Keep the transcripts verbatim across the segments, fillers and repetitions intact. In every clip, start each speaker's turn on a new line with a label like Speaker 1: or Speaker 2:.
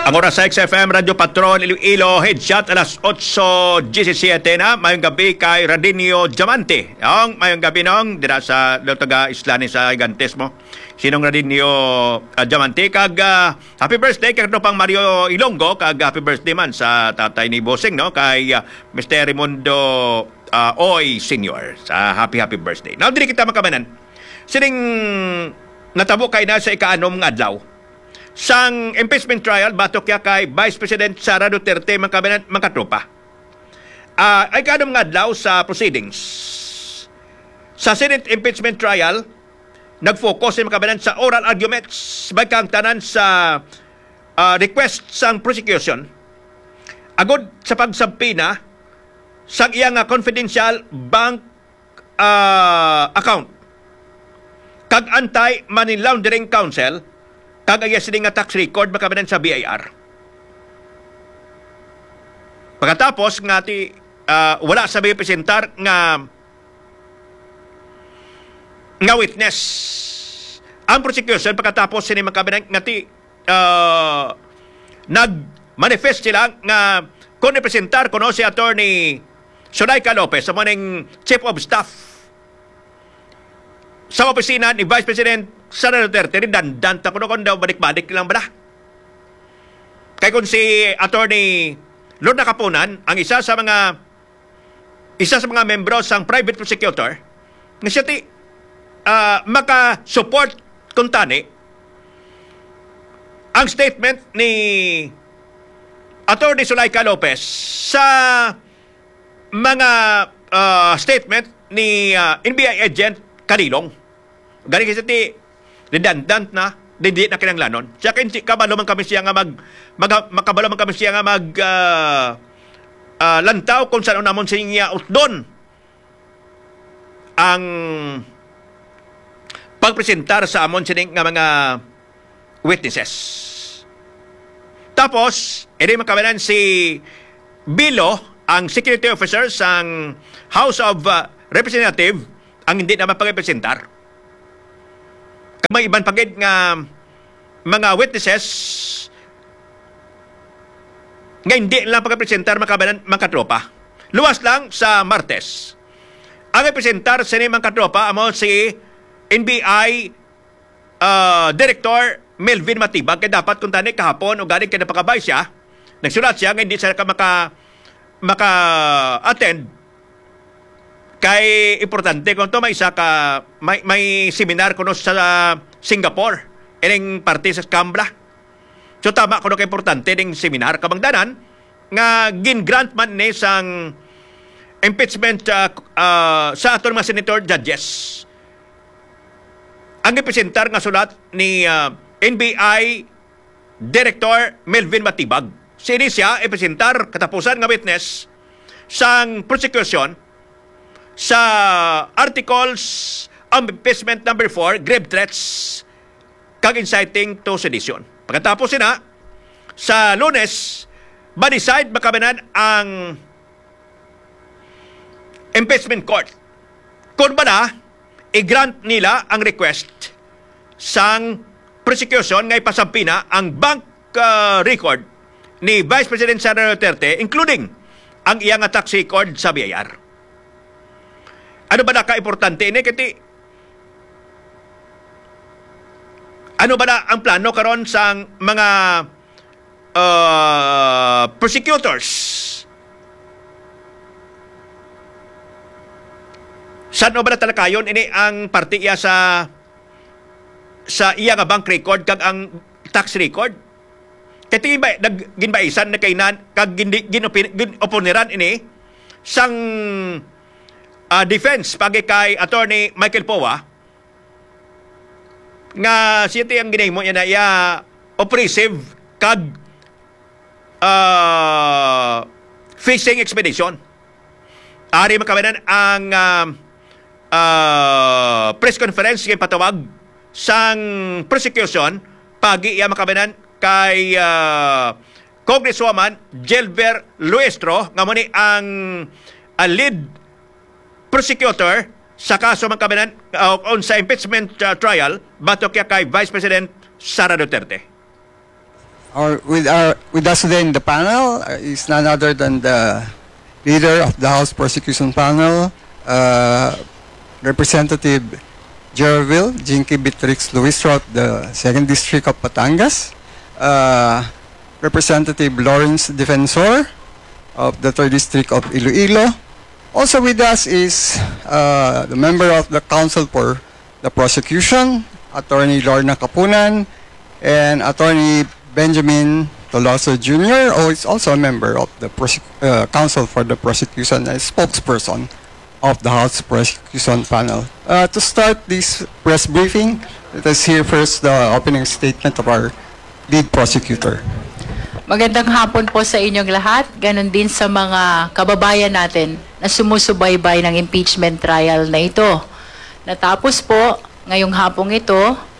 Speaker 1: Ang oras sa X F M Radio Patrol Iloilo, headshot alas otso disisiete na. Mayong gabi kay Radinio Diamante. Yung mayong gabi nung dira sa taga Islani sa Gigantes mo. Sinong Radinio uh, Diamante kag uh, happy birthday kay pang Mario Ilonggo kag happy birthday man sa tatay ni Bossing no kay uh, Mister Raimundo uh, Oy Senior sa happy happy birthday. Now dili kita makamanan. Sining natabo kay na sa ikaanom nga adlaw sang impeachment trial batok ya kay Vice President Sara Duterte mga makatropa. Uh, ay kanong nga adlaw sa proceedings. Sa Senate impeachment trial, nag-focus sa mga sa oral arguments bagkang tanan sa uh, request sang prosecution agod sa pagsampina sang iyang uh, confidential bank uh, account kag anti-money laundering council kag ayas nga tax record makabanan sa B I R. Pagkatapos nga ti uh, wala sa may presentar nga nga witness ang prosecution pagkatapos sini makabanan nga ti uh, nag-manifest sila nga kung ipresentar kuno si Attorney Solayca Lopez sa morning Chief of Staff sa opisina ni Vice President Sara Duterte, redundant ako na kung daw balik-balik lang ba na? Kaya kung si Attorney Lord Nakapunan, ang isa sa mga isa sa mga membro sang private prosecutor, nga siya ti uh, maka-support kung tani ang statement ni Attorney Solayca Lopez sa mga uh, statement ni uh, N B I agent Kanilong. Gani kasi ti redundant na, hindi na kinanglanon. Siya kinsi kabalo man kami siya nga mag, mag makabalo man kami siya nga mag uh, uh, lantaw kung saan namon siya utdon ang pagpresentar sa amon sining nga mga witnesses. Tapos, edi makabanan si Bilo, ang security officer sang House of uh, Representative, ang hindi naman pag-presentar. May ibang pagid nga mga witnesses nga hindi lang pagpresentar makabanan makatropa. Luwas lang sa Martes. Ang representar sa ni makatropa amo si N B I uh, Director Melvin Matibag kay dapat kung tani kahapon o galing kay napakabay siya. Nagsulat siya nga hindi siya ka maka maka-attend kay importante kung to may isa ka may, may seminar kuno sa Singapore ining parte sa Canberra. So tama kuno kay importante ning seminar kabangdanan nga gin-grant man ni sang impeachment uh, uh, sa aton mga senator judges. Ang ipresentar nga sulat ni uh, N B I Director Melvin Matibag. Sini siya ipresentar katapusan nga witness sang prosecution sa articles of impeachment number four, grave threats kag inciting to sedition. Pagkatapos sina, sa Lunes, ma-decide makabanan ang impeachment court. Kung ba na, i-grant nila ang request sang prosecution nga ipasampina ang bank uh, record ni Vice President Sara Duterte, including ang iyang tax record sa B I R. Ano ba na ka-importante ini? Kati, ano ba na ang plano karon sa mga uh, prosecutors? Saan ba na talakayon ini ang parte iya sa sa iya nga bank record kag ang tax record? Kati ba nagginbaisan na kainan kag ginoponiran ini sang Uh, defense pagi kay Attorney Michael Powa nga siya ang ginahimo niya na iya oppressive kag uh, fishing expedition. Ari makabanan ang uh, uh, press conference kay patawag sang prosecution pagi iya makabanan kay uh, Congresswoman Jelver Luestro nga mo ni ang uh, lead prosecutor sa kaso makabanan uh, on sa impeachment uh, trial batok kay Vice President Sara Duterte.
Speaker 2: Our, with, our, with us today in the panel uh, is none other than the leader of the House Prosecution Panel, uh, Representative Jerville Jinky Beatrix Luis of the second District of Batangas, uh, Representative Lawrence Defensor of the third District of Iloilo. Also with us is uh, the member of the Council for the Prosecution, Attorney Lorna Kapunan, and Attorney Benjamin Toloso Junior, who is also a member of the prosec- uh, Council for the Prosecution and spokesperson of the House Prosecution Panel. Uh, to start this press briefing, let us hear first the opening statement of our lead prosecutor.
Speaker 3: Magandang hapon po sa inyong lahat, ganon din sa mga kababayan natin na sumusubaybay ng impeachment trial na ito. Natapos po ngayong hapong ito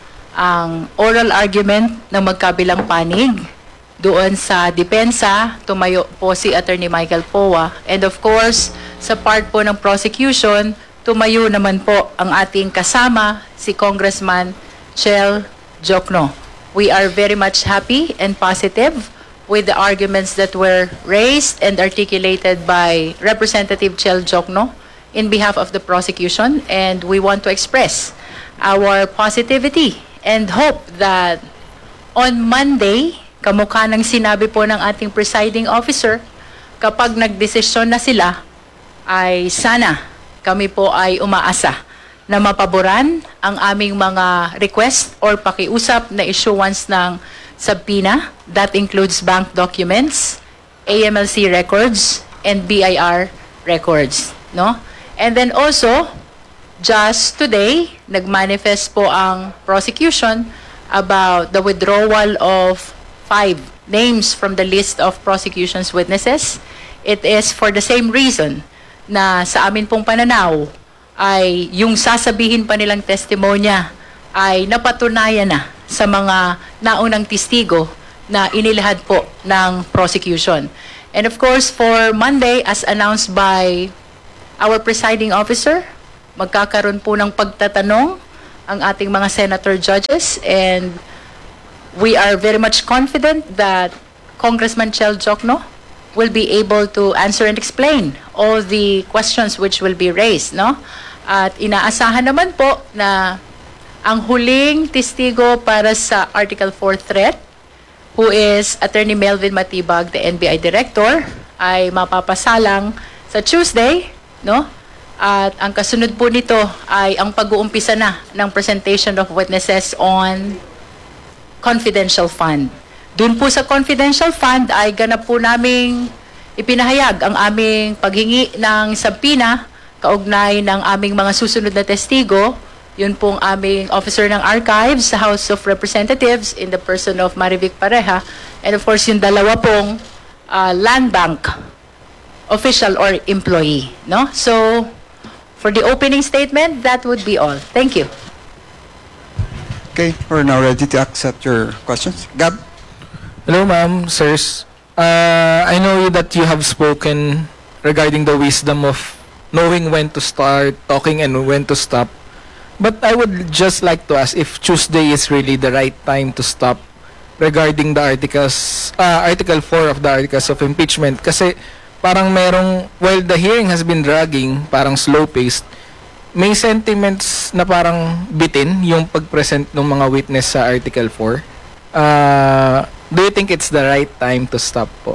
Speaker 3: ang oral argument ng magkabilang panig. Doon sa depensa, tumayo po si Attorney Michael Poa. And of course, sa part po ng prosecution, tumayo naman po ang ating kasama, si Congressman Chel Jokno. We are very much happy and positive with the arguments that were raised and articulated by Representative Chel Jokno in behalf of the prosecution, and we want to express our positivity and hope that on Monday, kamukha ng sinabi po ng ating presiding officer, kapag nagdesisyon na sila, ay sana kami po ay umaasa na mapaboran ang aming mga request or pakiusap na issuance ng subpoena. That includes bank documents, A M L C records, and B I R records. No? And then also, just today, nagmanifest po ang prosecution about the withdrawal of five names from the list of prosecution's witnesses. It is for the same reason na sa amin pong pananaw ay yung sasabihin pa nilang testimonya ay napatunayan na sa mga naunang testigo na inilahad po ng prosecution. And of course, for Monday, as announced by our presiding officer, magkakaroon po ng pagtatanong ang ating mga senator judges, and we are very much confident that Congressman Chel Jokno will be able to answer and explain all the questions which will be raised, no? At inaasahan naman po na ang huling testigo para sa Article four threat, who is Attorney Melvin Matibag, the N B I Director, ay mapapasalang sa Tuesday, no? At ang kasunod po nito ay ang pag-uumpisa na ng presentation of witnesses on confidential fund. Doon po sa confidential fund ay ganap po naming ipinahayag ang aming paghingi ng subpoena kaugnay ng aming mga susunod na testigo. Yun pong aming officer ng archives sa House of Representatives in the person of Marivic Pareja, and of course yung dalawa pong uh, land bank official or employee, no? So for the opening statement, that would be all. Thank you.
Speaker 2: Okay, we're now ready to accept your questions. Gab?
Speaker 4: Hello, ma'am, sirs. Uh, I know that you have spoken regarding the wisdom of knowing when to start talking and when to stop. But I would just like to ask if Tuesday is really the right time to stop regarding the articles, uh, Article four of the Articles of Impeachment. Kasi parang merong, while the hearing has been dragging, parang slow-paced, may sentiments na parang bitin yung pag-present ng mga witness sa Article four. Uh, do you think it's the right time to stop po?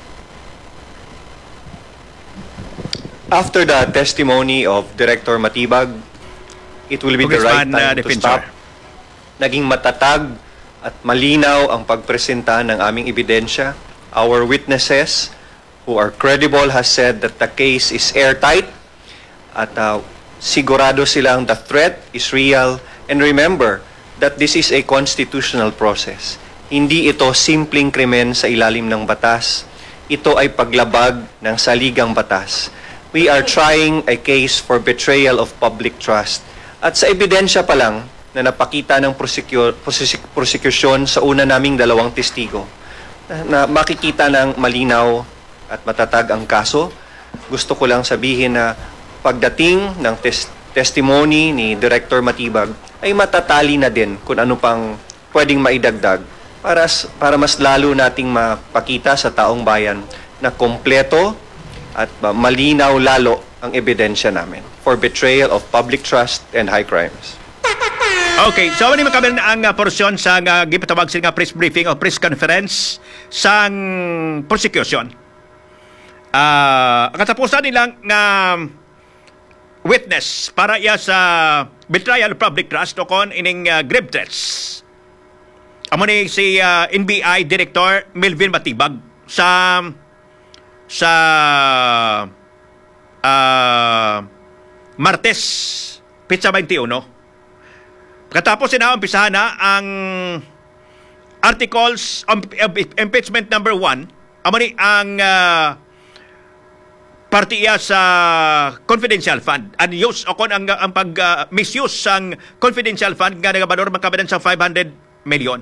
Speaker 5: After the testimony of Director Matibag, it will be the right
Speaker 1: Congressman, uh,
Speaker 5: time to
Speaker 1: Defensor.
Speaker 5: stop. Naging matatag at malinaw ang pagpresenta ng aming ebidensya. Our witnesses, who are credible, has said that the case is airtight at uh, sigurado silang the threat is real. And remember that this is a constitutional process. Hindi ito simpleng krimen sa ilalim ng batas. Ito ay paglabag ng saligang batas. We are trying a case for betrayal of public trust. At sa ebidensya pa lang na napakita ng prosecu- prosec- prosecution sa una naming dalawang testigo, na, na makikita ng malinaw at matatag ang kaso, gusto ko lang sabihin na pagdating ng tes- testimony ni Director Matibag ay matatali na din kung ano pang pwedeng maidagdag para, s- para mas lalo nating mapakita sa taong bayan na kompleto at ma- malinaw lalo ang ebidensya namin for betrayal of public trust and high crimes.
Speaker 1: Okay, so ano naman kami ang uh, porsyon sa uh, gipatawag sila nga press briefing o press conference sa prosecution. Ah, ang katapusan nilang nga witness para iya sa betrayal of public trust o kon ining uh, grave threats. Amo ni si uh, N B I Director Melvin Matibag sa sa uh, Martes, Pitsa twenty-one. Katapos sinaumpisahan na ang articles of impeachment number one, amo ni ang uh, partiya sa confidential fund and use o kon ang, ang pag uh, misuse sang confidential fund nga nagabador makabadan sa five hundred million.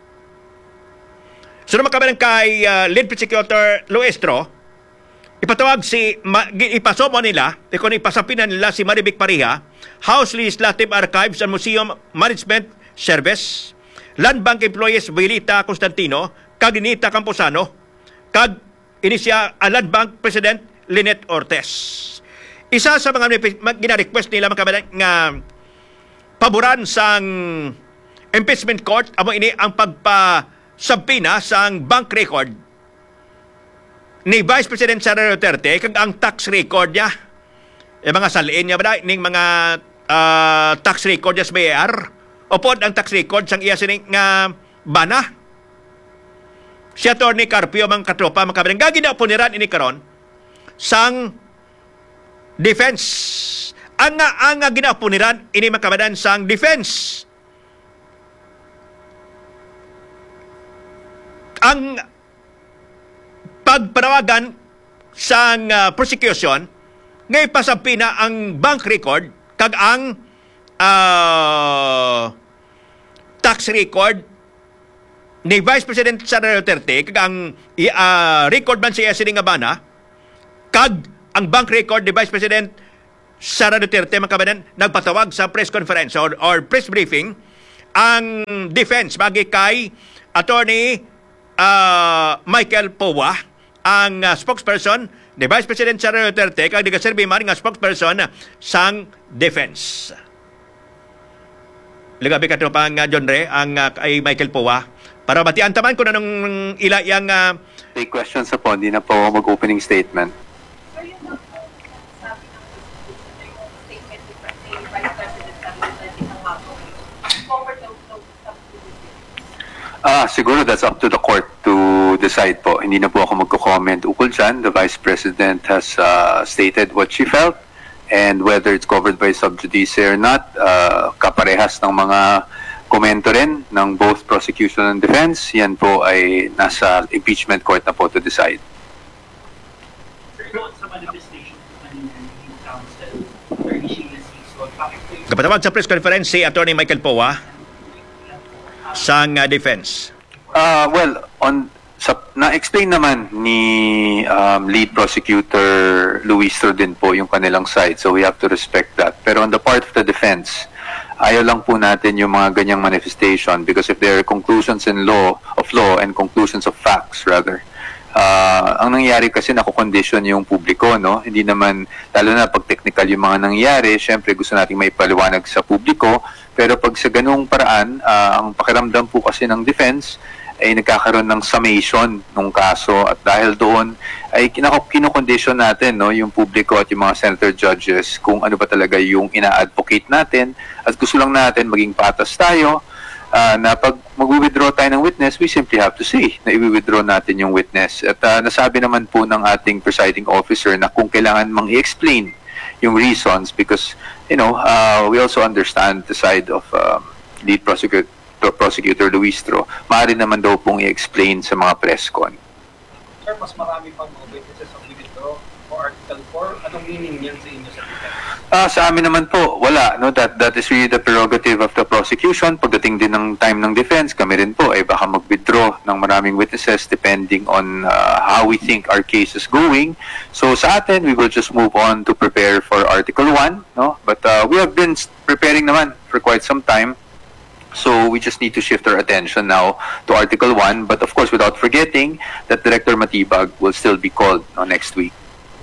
Speaker 1: So naman kami kay uh, lead prosecutor Luestro, ipatawag si, ma, ipasomo nila, kung ipasapinan nila si Marivic Pariha, House Legislative Archives and Museum Management Service, Land Bank Employees Vilita Constantino, kag Nita Camposano, kag inisya ang Land Bank President Lynette Ortez. Isa sa mga gina-request nila mga kabayan nga paboran sang impeachment court, amo ini ang pagpa-subpina sang bank record ni Vice President Sara Duterte kag ang tax record niya. E mga salin niya ba ning mga uh, tax record niya sa B A R? O pod ang tax record sang iya sining nga bana. Si Atty. Carpio mang katropa mga kabayan gagi na puniran ini karon sang defense. Ang nga ang nga ginapuniran ini mga kabayan sang defense. Ang pagpanawagan sa uh, prosecution ngay pasampi na ang bank record kag ang uh, tax record ni Vice President Sara Duterte kag ang uh, record man siya sining nga bana kag ang bank record ni Vice President Sara Duterte makabanan nagpatawag sa press conference or, or press briefing ang defense bagi kay Attorney uh, Michael Powa, ang uh, spokesperson ni Vice President Sara Duterte kag nagaserbi man nga spokesperson sang defense. Ligabi ka pang uh, John Ray ang uh, kay Michael Powa para batian taman kung anong ila yang uh,
Speaker 6: Take questions po, hindi na po ako mag-opening statement. Ah, siguro that's up to the court to decide po. Hindi na po ako magko-comment ukol dyan. The Vice President has uh, stated what she felt and whether it's covered by sub judice or not, uh, kaparehas ng mga komento rin ng both prosecution and defense. Yan po ay nasa impeachment court na po to decide.
Speaker 1: kapatawag sa press conference si Attorney Michael Powa sang uh, defense.
Speaker 6: Uh, well, on sa, na-explain naman ni um, lead prosecutor Luistro din po yung kanilang side, so we have to respect that. Pero on the part of the defense, ayaw lang po natin yung mga ganyang manifestation because if there are conclusions in law of law and conclusions of facts rather, uh, ang nangyayari kasi nakukondition yung publiko, no? Hindi naman, lalo na pag technical yung mga nangyayari, syempre gusto nating may paliwanag sa publiko, pero pag sa ganung paraan, uh, ang pakiramdam po kasi ng defense ay nagkakaroon ng summation ng kaso at dahil doon ay kinokondisyon natin, no, yung publiko at yung mga senator judges kung ano ba talaga yung ina-advocate natin at gusto lang natin maging patas tayo uh, na pag mag-withdraw tayo ng witness, we simply have to say na i-withdraw natin yung witness. At uh, nasabi naman po ng ating presiding officer na kung kailangan mang i-explain yung reasons because, you know, uh, we also understand the side of um, lead prosecutor, prosecutor Luistro. Maaari naman daw pong i-explain sa mga press con.
Speaker 7: Sir, mas marami pang mga witnesses ang withdraw o Article four. Anong meaning niyan sa inyo sa defense?
Speaker 6: Ah, sa amin naman po, wala. No? That, that is really the prerogative of the prosecution. Pagdating din ng time ng defense, kami rin po ay baka mag-withdraw ng maraming witnesses depending on uh, how we think our case is going. So sa atin, we will just move on to prepare for Article one. No? But uh, we have been preparing naman for quite some time. So we just need to shift our attention now to Article one, but of course without forgetting that Director Matibag will still be called no, next week.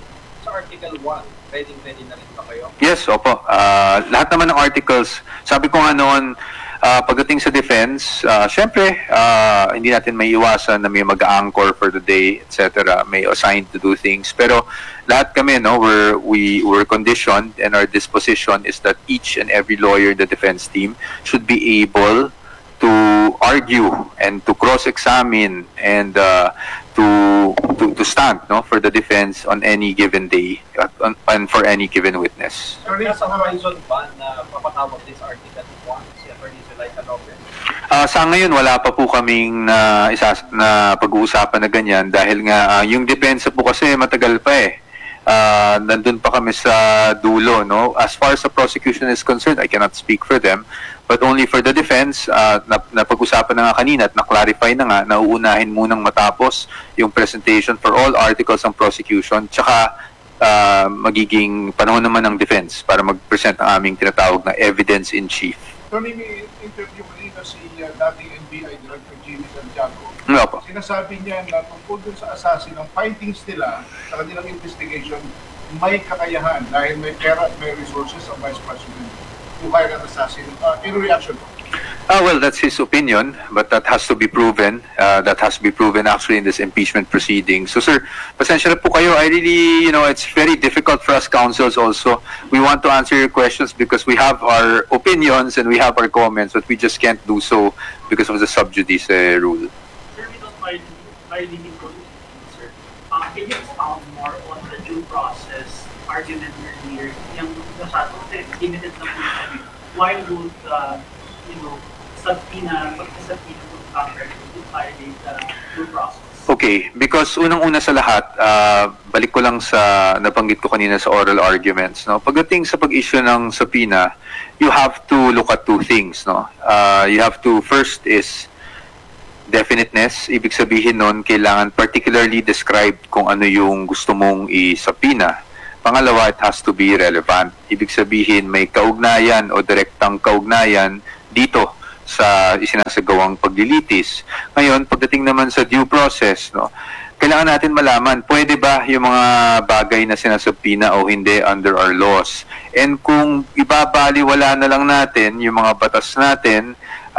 Speaker 7: Sa Article one, ready-ready na rin ba kayo?
Speaker 6: Yes, opo. Uh, lahat naman ng articles, sabi ko nga noon, uh, pagdating sa defense, uh, syempre, uh, hindi natin may iwasan na may mag-anchor for the day, et cetera. May assigned to do things. Pero lahat kami, no, we're, we were conditioned and our disposition is that each and every lawyer in the defense team should be able to argue and to cross-examine and uh, to, to to stand no for the defense on any given day uh, on, and for any given witness.
Speaker 7: Sir, nasa horizon ba na papatawag din sa Article one si Attorney Zulaika Lopez?
Speaker 6: Uh, sa ngayon wala pa po kaming na isa na pag-uusapan na ganyan dahil nga uh, yung depensa po kasi matagal pa eh. Uh, nandun pa kami sa dulo, no? As far as the prosecution is concerned, I cannot speak for them, but only for the defense, uh, na, napag-usapan na nga kanina at na-clarify na nga, nauunahin munang matapos yung presentation for all articles ng prosecution, tsaka uh, magiging panahon naman ng defense para mag-present ang aming tinatawag na evidence in chief.
Speaker 8: Tony, may interview kanina si uh, dating N B I Director Jimmy Santiago.
Speaker 6: Nga po.
Speaker 8: Sinasabi niya na tungkol dun sa assassin, ang findings nila sa kanilang investigation, may kakayahan dahil may pera at may resources ang Vice President to hire an assassin. Uh, in reaction po.
Speaker 6: Ah, well, that's his opinion, but that has to be proven. Uh, that has to be proven actually in this impeachment proceeding. So, sir, pasensya na po kayo. I really, you know, it's very difficult for us counsels also. We want to answer your questions because we have our opinions and we have our comments, but we just can't do so because of the sub judice uh, rule.
Speaker 9: Sir, without violating constitution, sir, uh, can you expound more on the due process argument earlier? Yung masyadong limited na po kami. Why would, uh, you know, subpoena, pagka-subpoena ng Congress would violate the due process?
Speaker 6: Okay, because unang-una sa lahat, uh, balik ko lang sa nabanggit ko kanina sa oral arguments. No? Pagdating sa pag-issue ng subpoena, you have to look at two things. No? Uh, you have to, first is definiteness. Ibig sabihin nun, kailangan particularly described kung ano yung gusto mong i-subpoena. Pangalawa, it has to be relevant. Ibig sabihin, may kaugnayan o direktang kaugnayan dito sa isinasagawang paglilitis. Ngayon, pagdating naman sa due process, no, kailangan natin malaman, pwede ba yung mga bagay na sinasubpoena o hindi under our laws? And kung ibabaliwala na lang natin yung mga batas natin,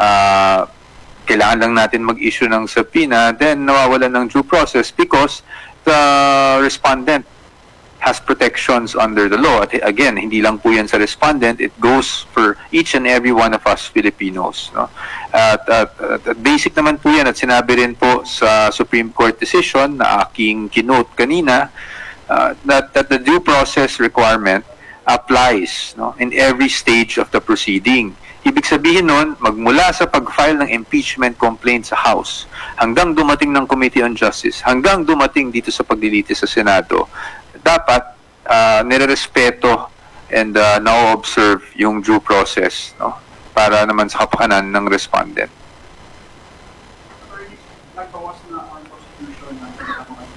Speaker 6: uh, kailangan lang natin mag-issue ng subpoena, then nawawalan ng due process because the respondent has protections under the law. At again, hindi lang po yan sa respondent, it goes for each and every one of us Filipinos. No? At, at, at basic naman po yan at sinabi rin po sa Supreme Court decision na aking kinote kanina uh, that, that the due process requirement applies no, in every stage of the proceeding. Ibig sabihin nun, magmula sa pag-file ng impeachment complaint sa House, hanggang dumating ng Committee on Justice, hanggang dumating dito sa paglilitis sa Senado, dapat uh, nire-respeto and uh, na-observe yung due process no, para naman sa kapakanan ng respondent.
Speaker 9: Nagbawas na ang prosecution ng mga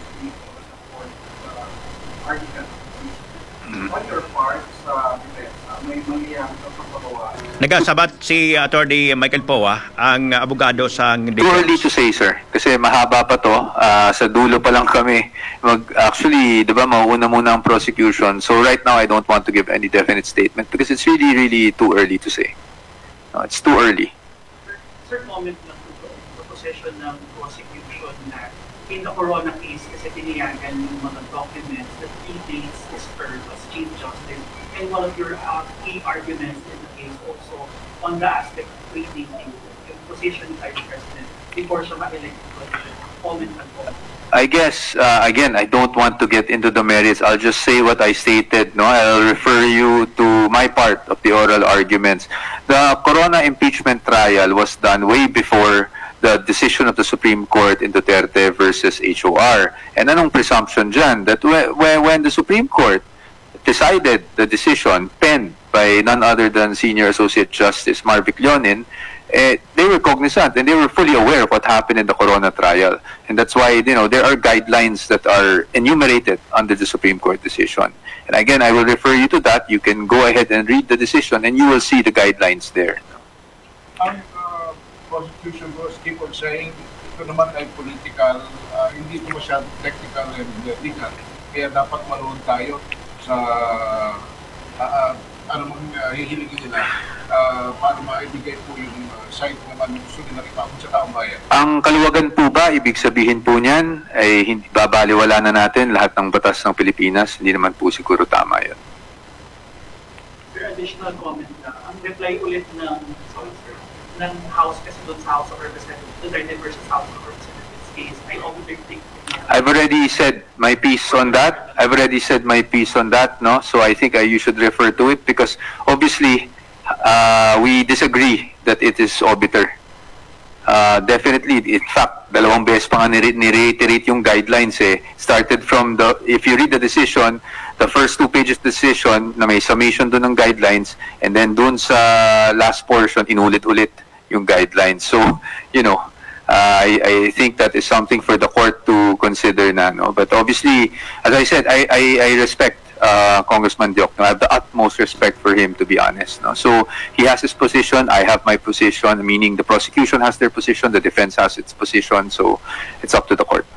Speaker 9: article. On your part, sa defense, may mangyayang pagpapagawa.
Speaker 1: Nagasabat si Attorney Michael Poa, ang abogado sa
Speaker 6: Too early to say, sir. Kasi mahaba pa to. Uh, sa dulo pa lang kami. Mag, actually, di ba, mauuna muna ang prosecution. So right now, I don't want to give any definite statement because it's really, really too early to say. No, it's too early.
Speaker 9: Sir, sir comment lang po sa possession ng prosecution na in the Corona case kasi tiniyagan yung mga documents that predates his term as Chief Justice. And one of your uh, key arguments in the case also on the aspect of predating yung position ni Vice President before siya ma-elect position. Comment and comment.
Speaker 6: I guess, uh, again, I don't want to get into the merits. I'll just say what I stated. No, I'll refer you to my part of the oral arguments. The Corona impeachment trial was done way before the decision of the Supreme Court in Duterte versus H O R. And anong presumption dyan? That when, when the Supreme Court decided the decision penned by none other than Senior Associate Justice Marvic Leonin, eh, they were cognizant and they were fully aware of what happened in the Corona trial. And that's why, you know, there are guidelines that are enumerated under the Supreme Court decision. And again, I will refer you to that. You can go ahead and read the decision and you will see the guidelines there.
Speaker 8: Ang uh, prosecution lawyers keep on saying ito naman ay political, uh, hindi ito masyadong technical and uh, legal. Kaya dapat manood tayo sa uh, uh, ano mang uh, hihilingin nila uh, para maibigay po yung uh, side naman yung gusto nila ipakot sa taong bayan.
Speaker 6: Ang kaluwagan po ba, ibig sabihin po niyan, ay hindi babaliwala na natin lahat ng batas ng Pilipinas? Hindi naman po siguro tama yun.
Speaker 9: Sir, additional comment na, ang reply ulit ng, sorry sir, ng House kasi doon sa House of Representatives, Duterte versus House of Representatives case, I overtake.
Speaker 6: I've already said my piece on that. I've already said my piece on that, no? So I think uh, you should refer to it because obviously uh, we disagree that it is obiter. Uh, definitely, in fact, dalawang beses pa nga ni-reiterate yung guidelines eh. Started from the, if you read the decision, the first two pages decision na may summation doon ng guidelines and then doon sa last portion, inulit-ulit yung guidelines. So, you know, uh, I, I think that is something for the court to consider na, no? But obviously, as I said, I, I, I respect uh, Congressman Diok. No? I have the utmost respect for him, to be honest. No? So, he has his position, I have my position, meaning the prosecution has their position, the defense has its position, so it's up to the court.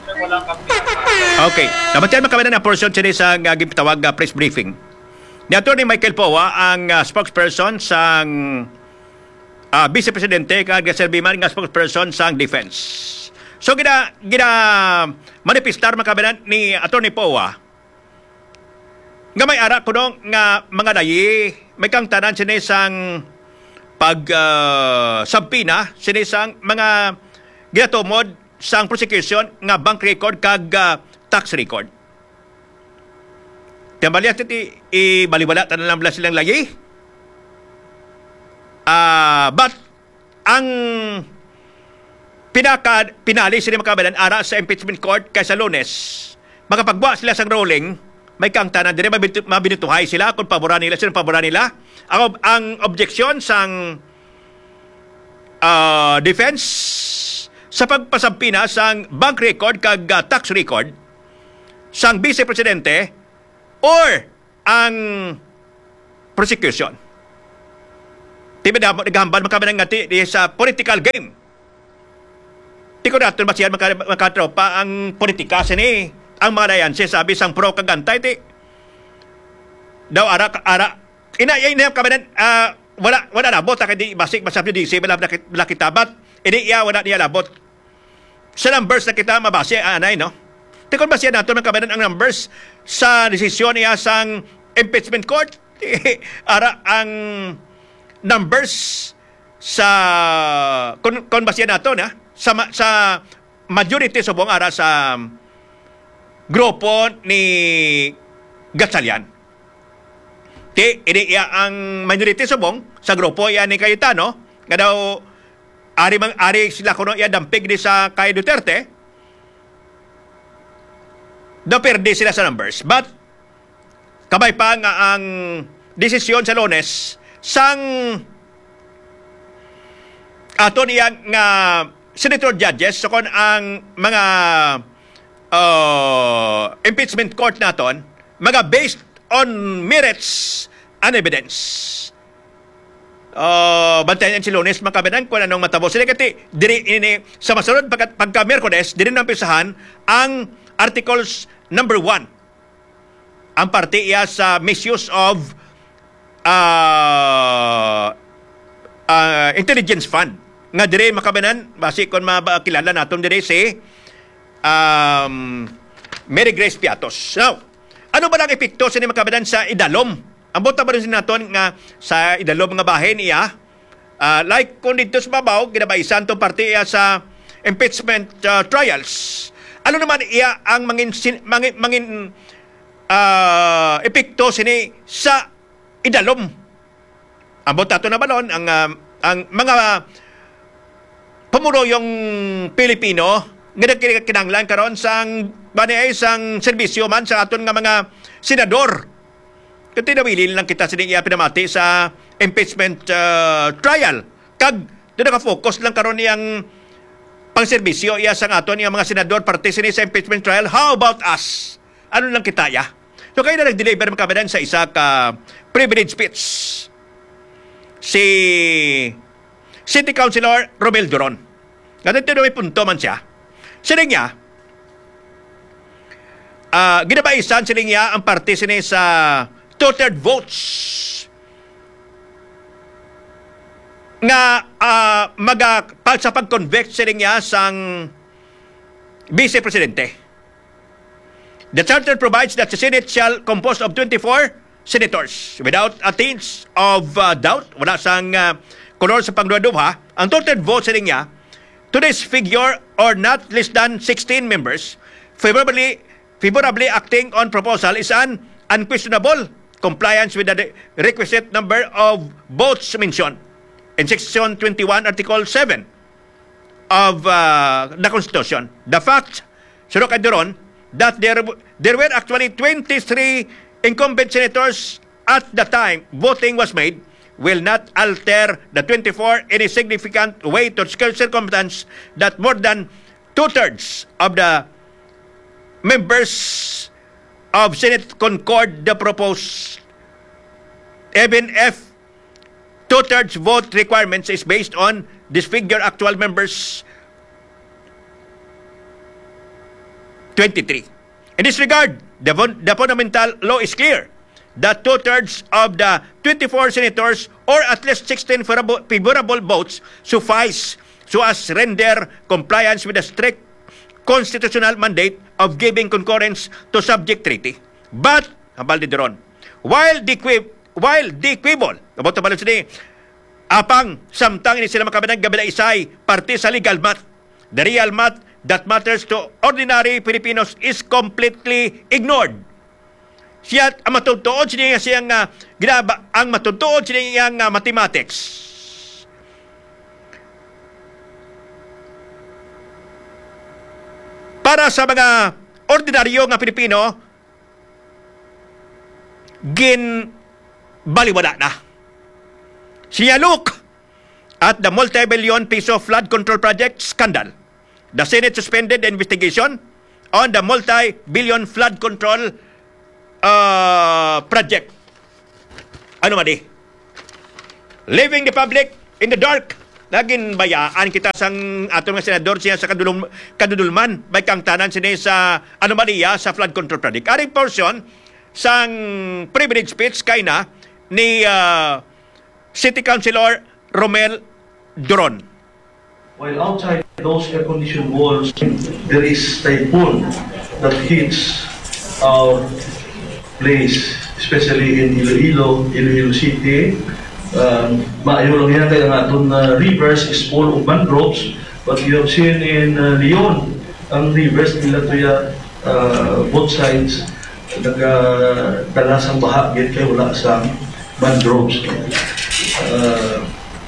Speaker 1: Okay. Nabatyan mo kami na portion siya sa uh, giptawag uh, press briefing. Ni Atty. Michael Powa, ang uh, spokesperson sa uh, Vice Presidente kag serbiman nga spokesperson sa defense. So gina gina manipistar makabanan ni Atty. Powa nga may ara kuno nga mga dayi may kang tanan sinisang pag uh, sabpina sinisang mga ginatumod sang prosecution nga bank record kag uh, tax record. Tambaliat iti ibaliwala tanan lang silang layi. Ah, uh, but ang pinaka pinali sila makabalan ara sa impeachment court kaysa Lunes. Makapagbuwa sila sang ruling, may kang tanan dire mabinituhay sila kung paboran nila sila paboran nila. Ang ang objection sang uh, defense sa pagpasampina sang bank record kag uh, tax record sang Vice Presidente or ang prosecution. Tiba na naghambal makabanang ngati sa political game. Di ko natin basihan makatropa ang politika sini ang mga dayan siya sabi sang pro kagantay ti daw ara ara ina ina kabanan uh, wala wala na bota kay di basik masab di si bala kitabat ini iya wala niya labot sa numbers na kita mabase anay no. Tikon ba siya nato ng kabanan ang numbers sa desisyon niya sang impeachment court? Ara ang numbers sa kon kon ba siya nato na sa sa majority subong ara sa grupo ni Gatchalian. Ti ini iya ang majority subong sa grupo iya ni Cayetano nga daw ari mang ari sila kuno iya dampig ni sa kay Duterte. Daw perde sila sa numbers. But kabay pa nga ang desisyon sa Lunes sang ato niya nga senator judges so kon ang mga uh, impeachment court naton mga based on merits and evidence. Uh, bantayan si Lunes makabanan kung anong matabo sila kati diri ini sa masunod pagka, pagka Miyerkules diri nang pisahan ang articles number one ang parte iya sa misuse of uh, uh, intelligence fund nga diri makabanan basi kon makilala naton diri si um, Mary Grace Piatos. Now, ano ba ang epekto sa ni makabanan sa idalom? Ang bota ba rin natin nga sa idalom nga bahin iya, uh, like kung dito sa babaw, ginabaisan itong parte iya sa impeachment uh, trials. Ano naman iya ang mangin, mangin, mangin uh, epekto sini sa idalom? Ang bota ito na balon, ang, uh, ang mga pumulong Pilipino nga kinanglan karon sang banay sang serbisyo man sa aton nga mga senador. Kung tinawili lang kita sa niya pinamati sa impeachment uh, trial. Kag, doon naka-focus lang karon niyang pang-serbisyo iya sa aton yung mga senador parte sini sa impeachment trial. How about us? Ano lang kita ya? So kayo na nag-deliver makabanan sa isa ka privilege speech. Si City Councilor Romel Duron. Ganito may punto man siya. Sining niya, uh, ginabaisan sining niya ang parte sini sa two-third votes nga uh, maga, pag, sa pag-convict sining niya sang Vice Presidente. The Charter provides that the Senate shall compose of twenty-four senators. Without a tinge of uh, doubt, wala sang uh, kolor sa pangduha, ang two-third vote sining niya, to this figure or not less than sixteen members, favorably, favorably acting on proposal is an unquestionable compliance with the requisite number of votes mentioned in Section twenty-one, Article seven of uh, the Constitution. The fact, Sir Duron, that there, there were actually twenty-three incumbent senators at the time voting was made will not alter the twenty-four in a significant way to circumstance that more than two-thirds of the members of Senate concord the proposed, even if two-thirds vote requirements is based on this figure actual members twenty-three. In this regard, the, the fundamental law is clear that two-thirds of the twenty-four senators or at least sixteen favorable, favorable votes suffice so as render compliance with the strict constitutional mandate of giving concurrence to subject treaty. But, Hambal de Duron, while the while the quibble about the balance ni apang samtang ini sila makabanag gabila isay parte sa legal math, the real math that matters to ordinary Filipinos is completely ignored. Siya ang matutuod siya siyang uh, ginaba ang matutuod siya uh, mathematics. Para sa mga ordinaryo nga Pilipino, gin baliwala na. Siya look at the multi-billion peso flood control project scandal. The Senate suspended the investigation on the multi-billion flood control uh, project. Ano man di? Leaving the public in the dark. Naging bayaan kita sang ato nga senador siya sa kadulum, kadudulman. May kang tanan siya sa anomalya sa flood control project. Aring portion sang privilege speech kay na ni uh, City Councilor Romel Duron.
Speaker 10: While outside those air-conditioned walls, there is typhoon that hits our place, especially in Iloilo, Iloilo City. Um, maayo lang yan kaya nga itong uh, rivers is full of mangroves, but you have seen in uh, Leon, ang rivers nila to ya, uh, both sides, nagdalasang baha, yun kayo wala sa mangroves. Uh,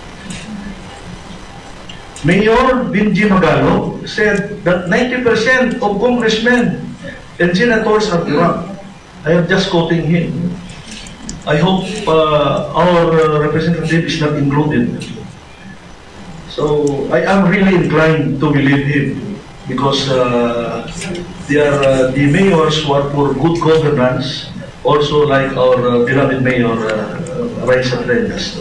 Speaker 10: Mayor Benji Magalog said that ninety percent of congressmen and senators are corrupt. I am just quoting him. I hope uh, our uh, representative is not included. So I am really inclined to believe him because uh, they are uh, the mayors who are for good governance, also like our uh, beloved mayor uh, Raisa Trenas.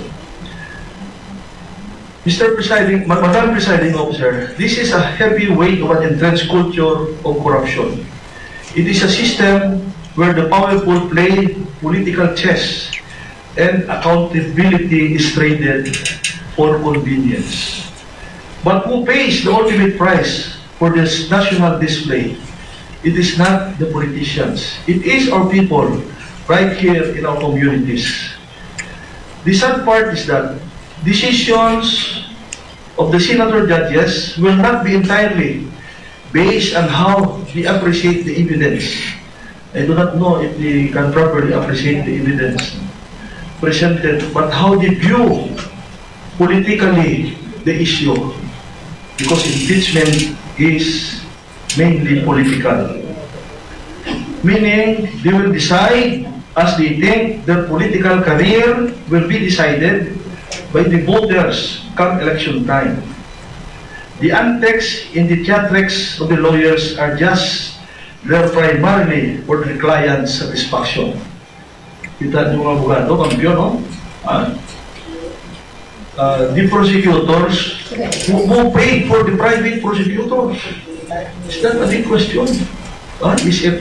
Speaker 10: Mister Presiding, Madam Presiding Officer, this is a heavy weight of an entrenched culture of corruption. It is a system where the powerful play political chess and accountability is traded for convenience. But who pays the ultimate price for this national display? It is not the politicians. It is our people right here in our communities. The sad part is that decisions of the senator judges will not be entirely based on how they appreciate the evidence. I do not know if they can properly appreciate the evidence presented, but how they view politically the issue, because impeachment is mainly political. Meaning, they will decide as they think their political career will be decided by the voters come election time. The antics in the theatrics of the lawyers are just there primarily for the client's satisfaction. Kita yung mga abogado, kampiyon, no? Ah. uh, the prosecutors who, who paid for the private prosecutors? Is that a big question? Uh, is it?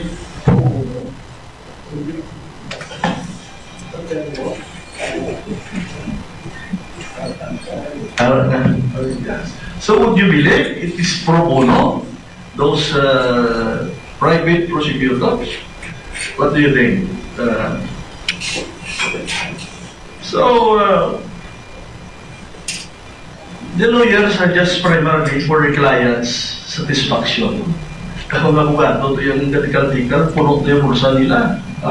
Speaker 10: Uh, so would you believe it is pro bono, those uh, private prosecutors? What do you think? Uh, so, uh, the lawyers are just primarily for the client's satisfaction. Kung abogado, ito yung gatikal-tikal, puno ito yung bulsa nila. Ha?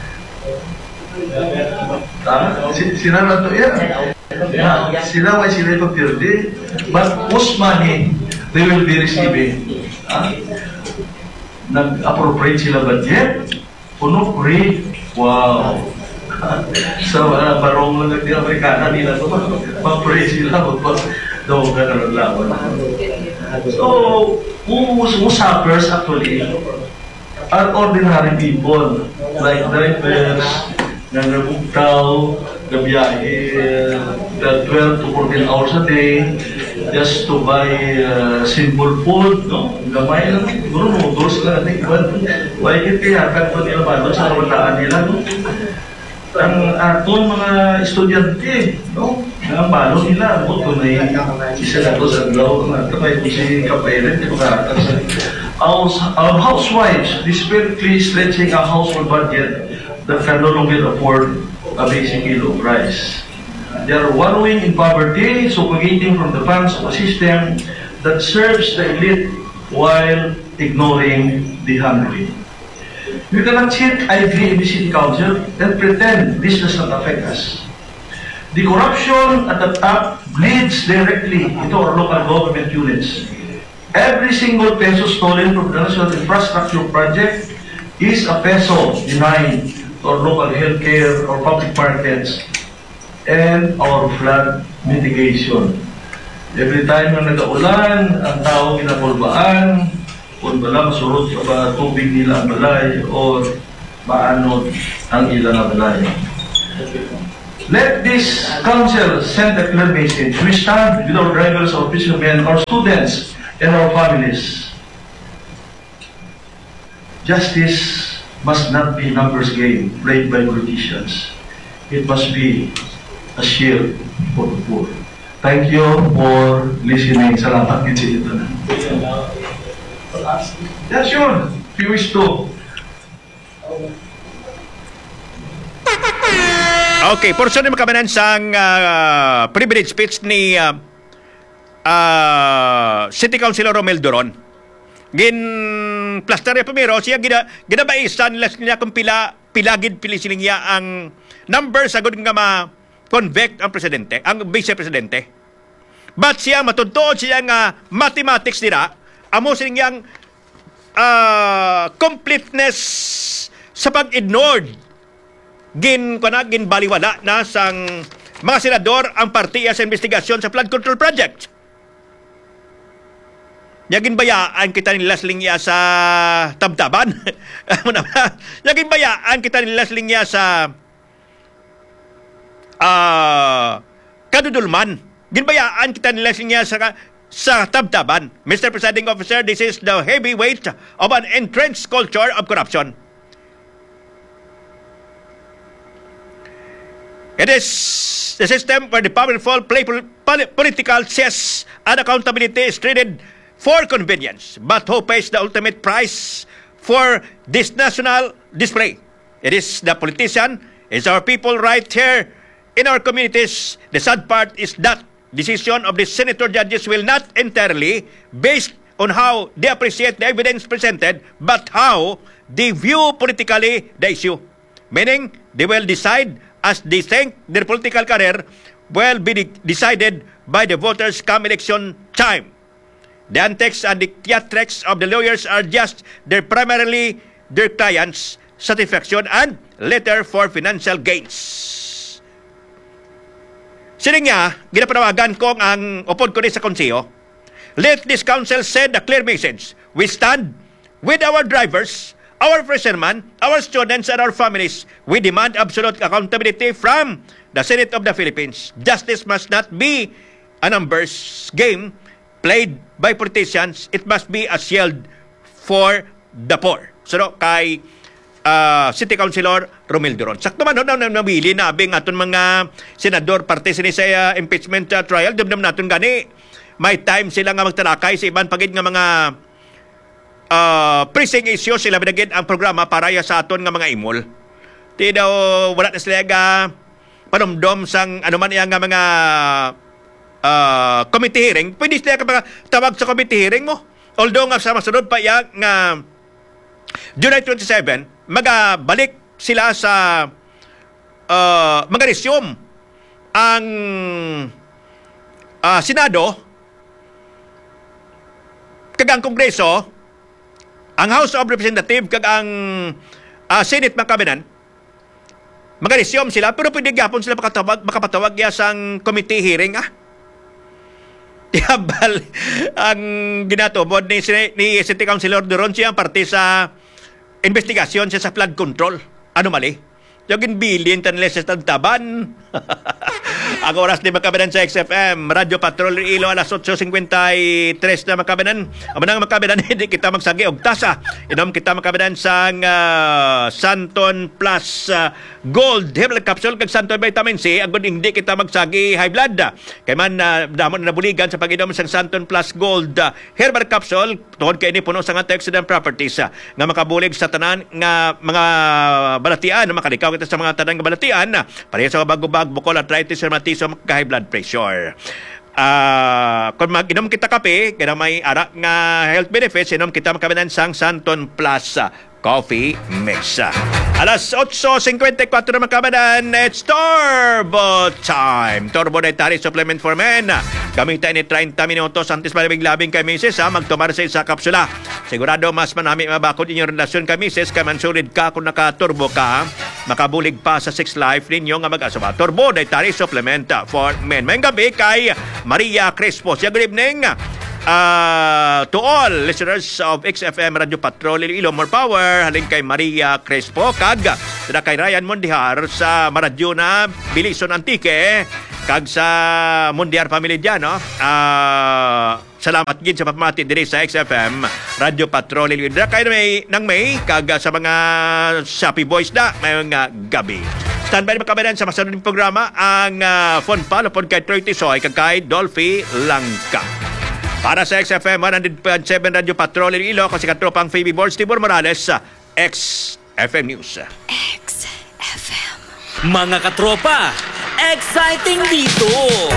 Speaker 10: Ha? Sila na ito yan. Yeah. Sila ay sila ipapirdi, but whose money they will be receiving? Ha? Nag-appropriate sila budget? Puno free? Wow! So, uh, barong lang nagdi Amerikana nila ito. Pa-pray sila. Daw ka na naglawan. So, who, who suffers actually are ordinary people. Like drivers, na nabugtaw, nabiyahe, uh, twelve to fourteen hours a day, just to buy uh, simple food, no? Gamay lang, siguro noodles lang natin. Why kit kaya kanto nila ba sa kabataan nila, no? Ang aton mga estudyante, no? Ang balo nila, buto na yung isa na to sa glaw, na ito may si kapairin, di ba? Our housewives, desperately stretching a household budget that can no longer afford a basic kilo of rice. They are wallowing in poverty, suffocating from the funds of a system that serves the elite while ignoring the hungry. We cannot sit idly in the city council and pretend this does not affect us. The corruption at the top bleeds directly into our local government units. Every single peso stolen from the national infrastructure project is a peso denied to our local healthcare, our public markets, and our flood mitigation. Every time na nag-aulan, ang tao kinapulbaan, kung bala masurot sa ba tubig nila ang balay o maanod ang ilang balay. Let this council send a clear message. We stand with our drivers, our fishermen, our students, and our families. Justice must not be numbers game played by politicians. It must be a shield for the poor. Thank you for listening. Salamat din sa ito. Yeah, sure. If you wish to.
Speaker 1: Okay, portion ni makamanan sang uh, privilege speech ni uh, uh, City Councilor Romel Duron. Gin plaster ya pamiro siya gina ginabaisan nila niya kung pila pilagid pili siling niya ang number sa gud nga ma convict ang presidente, ang vice presidente. But siya matutuod siya nga mathematics nila amo siling yang uh, completeness sa pag-ignored gin kana gin baliwala na sang mga senador ang partiya sa investigasyon sa flood control project. Yagin bayaan kita nilas lingya sa tabtaban. Yagin bayaan kita nilas lingya sa uh, kadudulman. Ginbayaan kita nilas lingya sa sa tabtaban. Mister Presiding Officer, this is the heavyweight of an entrenched culture of corruption. It is the system where the powerful play political chess and accountability is treated for convenience, but who pays the ultimate price for this national display? It is the politician, it's our people right here in our communities. The sad part is that decision of the senator judges will not entirely based on how they appreciate the evidence presented, but how they view politically the issue. Meaning, they will decide as they think their political career will be de- decided by the voters come election time. The antics and the theatrics of the lawyers are just their primarily their clients' satisfaction and later for financial gains. Sining nga, ginapanawagan ko ang upod ko rin sa konseyo. Let this council send a clear message. We stand with our drivers, our fishermen, our students, and our families. We demand absolute accountability from the Senate of the Philippines. Justice must not be a numbers game played by politicians. It must be a shield for the poor. So, kay uh, City Councilor Romildo Ron. Sakto man, no, na nabili na abing aton mga senador parte sini sa uh, impeachment uh, trial. Dumdum naton gani. May time sila nga magtalakay sa iban pagid nga mga uh, pressing issues. Sila binagid ang programa para ya sa aton nga mga imol. Di daw, wala na sila nga panumdom sang ano man iya nga mga uh, committee hearing. Pwede sila ka tawag sa committee hearing mo. Although nga sa masunod pa iya nga July twenty-seven, magabalik sila sa uh, mag-resume ang uh, Senado kag ang Kongreso, ang House of Representatives kag ang uh, Senate makabinan, mag-resume sila, pero pwede gyapon sila makatawag, makapatawag ya sang committee hearing, ah. Tiyabal ang ginatubod ni, ni City Councilor Duron siya ang parte sa investigasyon siya sa flood control. Ano mali? Yung bilin tan leses tan taban. Ang oras ni makabanan sa X F M, Radio Patrol Ilo alas eight fifty-three na makabanan. Amanang makabanan hindi kita magsagi og tasa. Inom kita makabanan sang uh, Santon Plus uh, Gold Herbal Capsule kag Santon Vitamin C. Agud hindi kita magsagi high blood. Kay man uh, damon na buligan sa pag-inom sang Santon Plus Gold uh, Herbal Capsule tungod kay ini puno sa antioxidant properties uh, nga makabulig sa tanan nga mga balatian, makalikaw kita sa mga tanan nga balatian. Pareha sa bago-bag, bukol, arthritis, rheumatism, high blood pressure. Uh, kung mag-inom kita kape, kaya may arak nga health benefits, inom kita makabinan sang Santon Plus Coffee Mix. Alas eight fifty-four na makabanan, it's Turbo Time. Turbo Dietary Supplement for Men. Gamitan ni thirty minutos antes malabing-labing kay misis, ha? Magtumar sa isa kapsula. Sigurado mas manami mabakod inyong relasyon kay misis, kay mansurid ka kung naka-turbo ka, makabulig pa sa sex life ninyo nga mag-asama. Turbo Dietary Supplement for Men. Mayang gabi kay Maria Crespo. Good evening. Uh, to all listeners of X F M Radio Patrol Iloilo, more power halin kay Maria Crespo kag sada kay Ryan Mondihar sa Maradyo na Bilison Antique kag sa Mondiar Family dyan, no? Uh, salamat gid sa pamati diri sa X F M Radio Patrol Iloilo. Sada kay may nang may kag sa mga Shopee Boys na mayong uh, gabi. Standby na makabanan sa masunod programa ang uh, phone pa lupon kay thirty Soy kag kay Dolphy Langka. Para sa X F M one oh point seven Radio Patrol Iloilo, kasi katropang Phoebe Boards, Tibor Morales sa X F M News.
Speaker 11: X F M. Mga katropa, exciting dito!